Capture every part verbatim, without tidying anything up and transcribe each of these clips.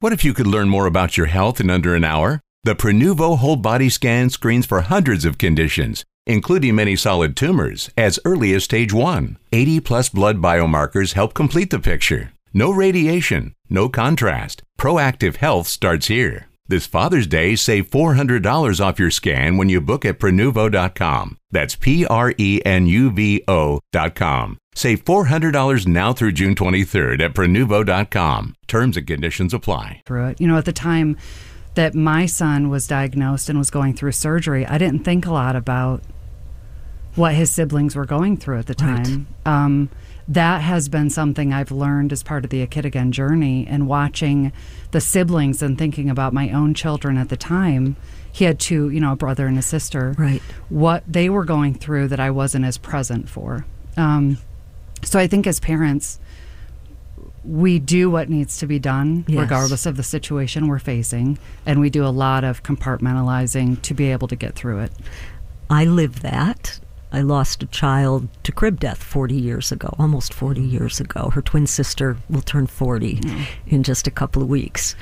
What if you could learn more about your health in under an hour? The Prenuvo Whole Body Scan screens for hundreds of conditions, including many solid tumors, as early as stage one. eighty plus blood biomarkers help complete the picture. No radiation, no contrast. Proactive health starts here. This Father's Day, save four hundred dollars off your scan when you book at Prenuvo dot com. That's P R E N U V O dot com. Save four hundred dollars now through June twenty-third at Prenuvo dot com. Terms and conditions apply. Through it. You know, at the time that my son was diagnosed and was going through surgery, I didn't think a lot about what his siblings were going through at the time. Right. Um, that has been something I've learned as part of the A Kid Again journey, and watching the siblings and thinking about my own children at the time. He had two, you know, a brother and a sister. Right. What they were going through that I wasn't as present for. Um, so I think as parents, we do what needs to be done, yes, regardless of the situation we're facing, and we do a lot of compartmentalizing to be able to get through it. I live that. I lost a child to crib death forty years ago, almost forty years ago. Her twin sister will turn forty mm. in just a couple of weeks.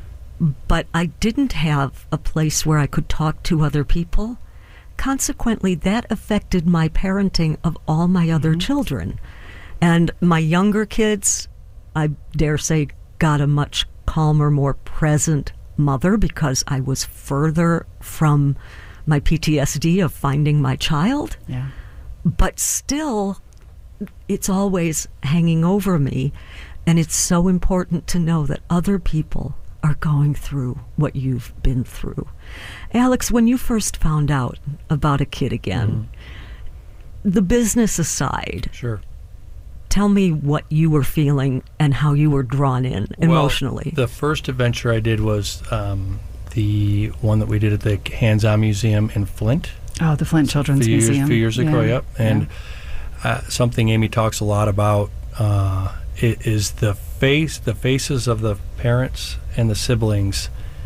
But I didn't have a place where I could talk to other people. Consequently, that affected my parenting of all my other mm-hmm. children. And my younger kids, I dare say, got a much calmer, more present mother because I was further from my P T S D of finding my child. Yeah. But still, it's always hanging over me. And it's so important to know that other people are going through what you've been through. Alex, when you first found out about A Kid Again, mm-hmm. the business aside, sure, tell me what you were feeling and how you were drawn in emotionally. Well, the first adventure I did was um, the one that we did at the Hands-On Museum in Flint. Oh, the Flint Children's a few Museum. Years, a few years ago, yeah. yep. And yeah. uh, something Amy talks a lot about uh, it is the face, the faces of the parents and the siblings,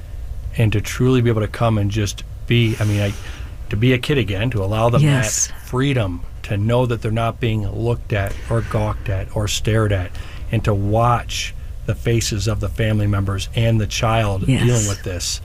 and to truly be able to come and just be, I mean, I, to be a kid again, to allow them yes. that freedom, to know that they're not being looked at or gawked at or stared at, and to watch the faces of the family members and the child yes. dealing with this.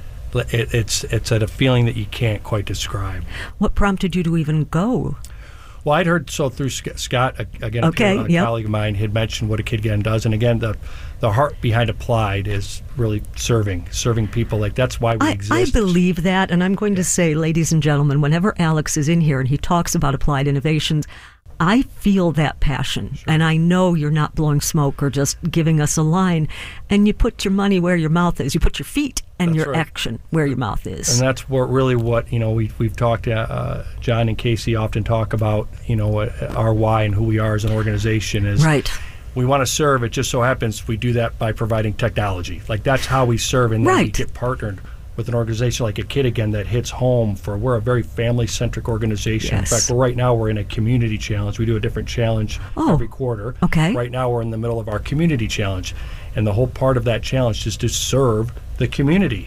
It, it's it's at a feeling that you can't quite describe. What prompted you to even go? Well, I'd heard, so through Scott, again, okay, a, a yep. colleague of mine, had mentioned what A Kid Again does. And again, the the heart behind Applied is really serving, serving people. Like, that's why we I, exist. I believe that, and I'm going to say, ladies and gentlemen, whenever Alex is in here and he talks about Applied Innovations, I feel that passion, sure. and I know you're not blowing smoke or just giving us a line, and you put your money where your mouth is. You put your feet and that's your right. action where your mouth is. And that's what really what, you know, we, we've talked, uh, John and Casey often talk about, you know, uh, our why and who we are as an organization is. Right. We want to serve. It just so happens we do that by providing technology. Like, that's how we serve, and then right. we get partnered with an organization like A Kid Again that hits home for, we're a very family-centric organization. Yes. In fact, we're right now we're in a community challenge. We do a different challenge oh, every quarter. Okay. Right now we're in the middle of our community challenge, and the whole part of that challenge is to serve the community.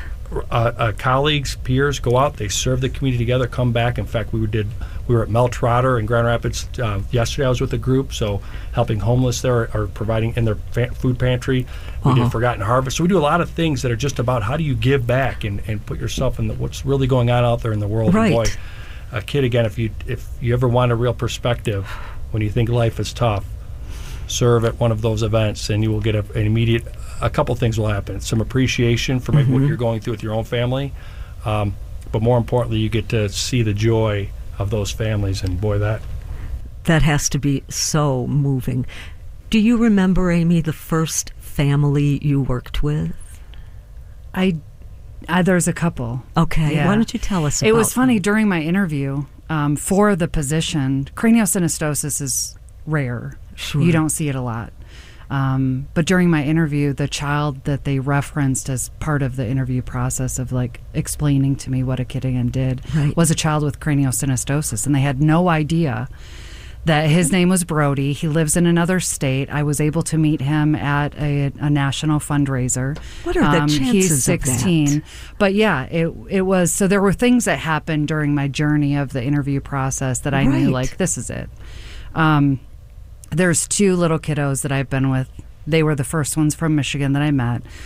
Uh, uh, colleagues, peers go out, they serve the community together, come back. In fact, we did. We were at Mel Trotter in Grand Rapids uh, yesterday. I was with a group, so helping homeless there, or providing in their fa- food pantry. We uh-huh. did Forgotten Harvest. So we do a lot of things that are just about how do you give back and, and put yourself in the, what's really going on out there in the world. Right. And boy, A Kid Again, if you if you ever want a real perspective when you think life is tough, serve at one of those events, and you will get a, an immediate. A couple things will happen. Some appreciation for maybe mm-hmm. what you're going through with your own family, um, but more importantly, you get to see the joy of those families, and boy, that that has to be so moving. Do you remember, Amy, the first family you worked with? I, I there's a couple. Okay, yeah. Why don't you tell us about it was funny them? During my interview um, for the position. Craniosynostosis is rare. Sure. You don't see it a lot. Um, but during my interview, the child that they referenced as part of the interview process of like explaining to me what A Kid Again did right. was a child with craniosynostosis, and they had no idea that his name was Brody. He lives in another state. I was able to meet him at a, a national fundraiser. What are the um, chances He's sixteen. of that? But yeah, it it was, so there were things that happened during my journey of the interview process that I right. knew, like, this is it. Um, There's two little kiddos that I've been with. They were the first ones from Michigan that I met.